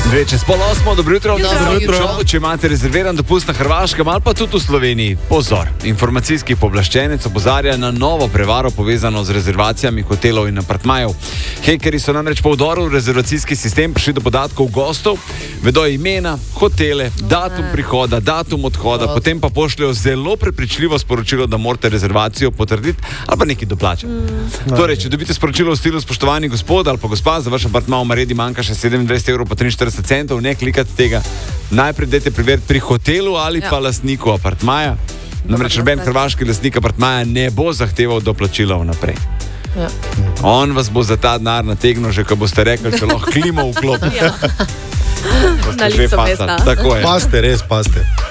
Čez 7:30, dobro jutro. Če imate rezerviran dopust na Hrvaškem ali pa tudi v Sloveniji, pozor. Informacijski pooblaščenec opozarja na novo prevaro povezano z rezervacijami hotelov in apartmajev. Hekerji so namreč po vdoru v rezervacijski sistem prišli do podatkov gostov, vedo imena, hotele, datum prihoda, datum odhoda, potem pa pošljajo zelo prepričljivo sporočilo, da morate rezervacijo potrditi ali pa nekaj doplačati. Torej, če dobite sporočilo v stilu spoštovani gospod ali pa gospa, za vaš apartma v Maredi manjka še 27 evrov pa 43 centov, ne klikate tega. Najprej dajte preveriti pri hotelu ali pa lastniku apartmaja. Namreč noben hrvaški lastnik apartmaja ne bo zahteval doplačila vnaprej. On vas bo za ta denar nategnil, že ko boste rekli, če lahko klimo vklopiti. Na lico mesta. Tako je. Paste, res paste.